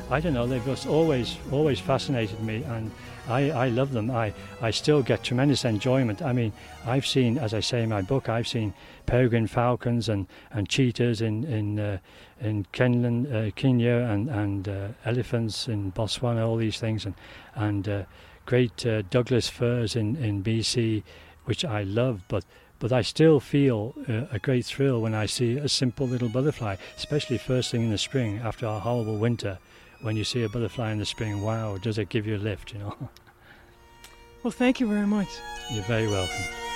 I don't know, they've just always fascinated me, and I love them. I still get tremendous enjoyment. I mean, I've seen, as I say in my book, I've seen peregrine falcons and cheetahs in Kenya, and elephants in Botswana, all these things, and great Douglas firs in BC, which I love, but I still feel a great thrill when I see a simple little butterfly, especially first thing in the spring after a horrible winter. When you see a butterfly in the spring, wow, does it give you a lift, you know? Well, thank you very much. You're very welcome.